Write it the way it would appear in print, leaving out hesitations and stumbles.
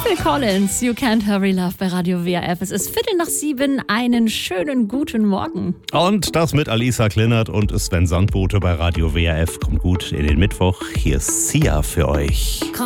Phil Collins, You Can't Hurry Love bei Radio WRF. Es ist 6:15, einen schönen guten Morgen. Und das mit Alisa Klinnert und Sven Sandbote bei Radio WRF. Kommt gut in den Mittwoch. Hier ist Sia für euch.